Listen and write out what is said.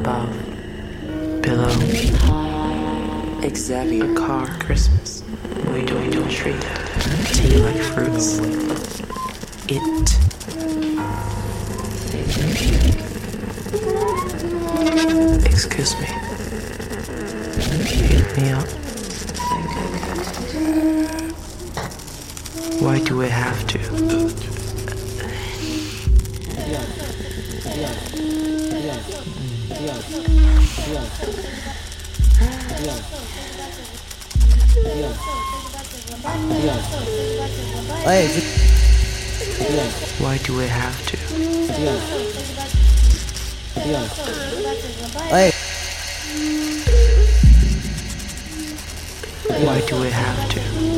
above, below, Xavier, a car, Christmas, we do a treat, tea like fruits, it. Excuse me. Pick me up. Why do I have to? Why do I have to? Why do I have to?